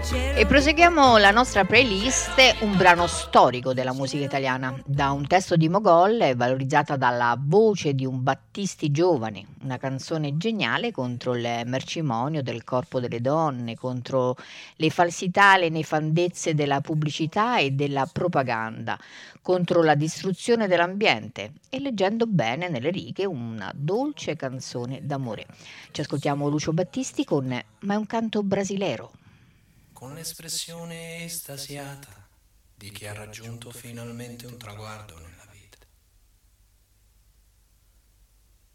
E proseguiamo la nostra playlist, un brano storico della musica italiana, da un testo di Mogol valorizzata dalla voce di un Battisti giovane, una canzone geniale contro il mercimonio del corpo delle donne, contro le falsità, le nefandezze della pubblicità e della propaganda, contro la distruzione dell'ambiente e leggendo bene nelle righe una dolce canzone d'amore. Ci ascoltiamo Lucio Battisti con Ma è un canto brasilero. Con l'espressione estasiata di chi ha raggiunto finalmente un traguardo nella